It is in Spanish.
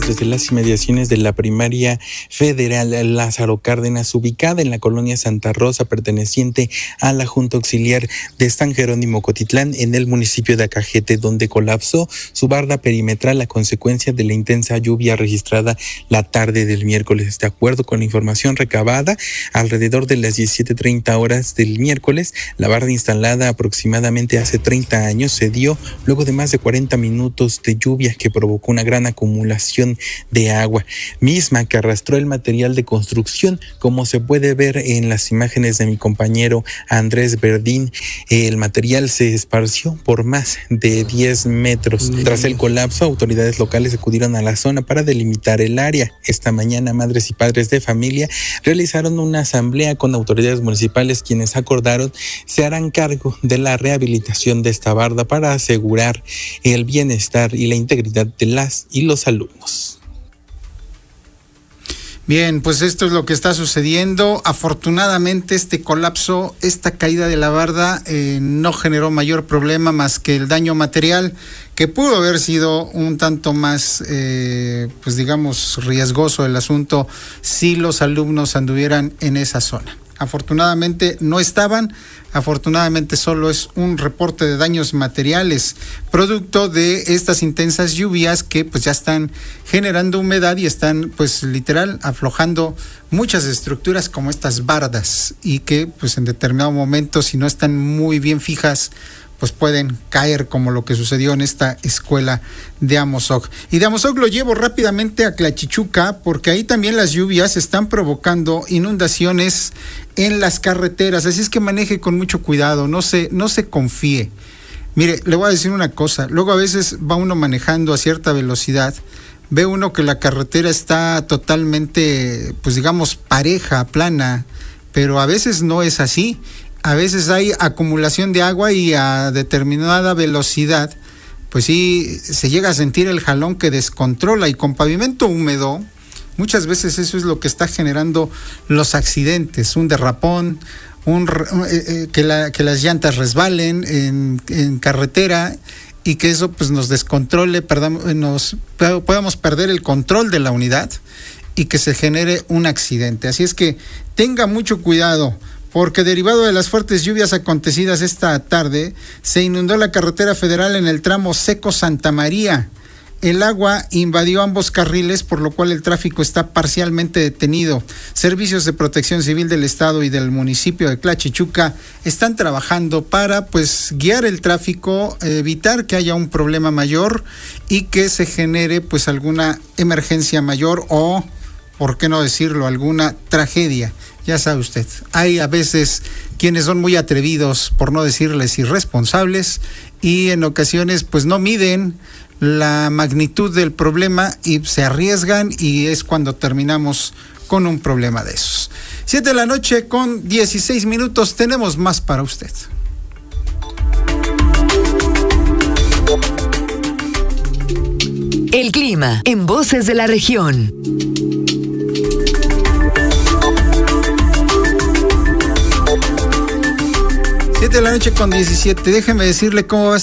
desde las inmediaciones de la primaria federal Lázaro Cárdenas, ubicada en la colonia Santa Rosa, perteneciente a la Junta Auxiliar de San Jerónimo Cotitlán, en el municipio de Acajete, donde colapsó su barda perimetral a consecuencia de la intensa lluvia registrada la tarde del miércoles. De acuerdo con la información recabada, alrededor de las 17:30 horas del miércoles, la barda instalada aproximadamente hace 30 años cedió luego de más de 40 minutos de lluvia que provocó una gran acumulación de agua, misma que arrastró el material de construcción, como se puede ver en las imágenes de mi compañero Andrés Verdín. El material se esparció por más de 10 metros. Tras el colapso, autoridades locales acudieron a la zona para delimitar el área. Esta mañana, madres y padres de familia realizaron una asamblea con autoridades municipales, quienes acordaron se harán cargo de la rehabilitación de esta barda para asegurar el bienestar y la integridad de las y los alumnos. Bien, pues esto es lo que está sucediendo. Afortunadamente este colapso, esta caída de la barda no generó mayor problema más que el daño material, que pudo haber sido un tanto más, pues digamos, riesgoso el asunto si los alumnos anduvieran en esa zona. Afortunadamente no estaban, afortunadamente solo es un reporte de daños materiales, producto de estas intensas lluvias que pues ya están generando humedad y están pues literal aflojando muchas estructuras como estas bardas, y que pues en determinado momento, si no están muy bien fijas, pues pueden caer, como lo que sucedió en esta escuela de Amozoc. Y de Amozoc lo llevo rápidamente a Tlachichuca, porque ahí también las lluvias están provocando inundaciones en las carreteras, así es que maneje con mucho cuidado, no se confíe. Mire, le voy a decir una cosa, luego a veces va uno manejando a cierta velocidad, ve uno que la carretera está totalmente, pues digamos, pareja, plana, pero a veces no es así. A veces hay acumulación de agua y a determinada velocidad, pues sí, se llega a sentir el jalón que descontrola, y con pavimento húmedo, muchas veces eso es lo que está generando los accidentes, un derrapón, que las llantas resbalen en carretera, y que eso pues nos descontrole, podamos perder el control de la unidad y que se genere un accidente. Así es que tenga mucho cuidado, porque derivado de las fuertes lluvias acontecidas esta tarde, se inundó la carretera federal en el tramo Seco Santa María. El agua invadió ambos carriles, por lo cual el tráfico está parcialmente detenido. Servicios de Protección Civil del Estado y del municipio de Tlachichuca están trabajando para pues guiar el tráfico, evitar que haya un problema mayor y que se genere pues alguna emergencia mayor o, por qué no decirlo, alguna tragedia. Ya sabe usted, hay a veces quienes son muy atrevidos, por no decirles irresponsables, y en ocasiones pues no miden la magnitud del problema y se arriesgan, y es cuando terminamos con un problema de esos. 7:16 p.m, tenemos más para usted. El clima en Voces de la Región. 7:17 p.m, déjeme decirle cómo va